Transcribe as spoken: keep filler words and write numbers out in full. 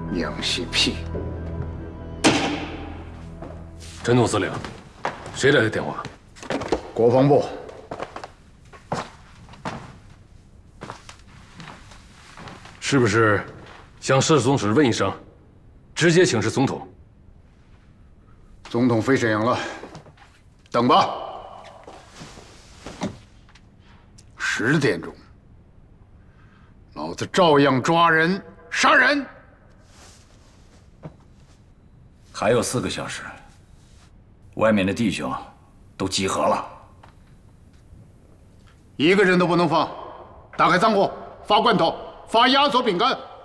娘西屁！ 陈总司令，谁来的电话？ 国防部。 是不是向侍总使问一声，直接请示总统？ 总统飞沈阳了，等吧。十点钟，老子照样抓人、杀人。 还有四个小时，外面的弟兄都集合了， 一个人都不能放。打开仓库，发罐头，发压缩饼干。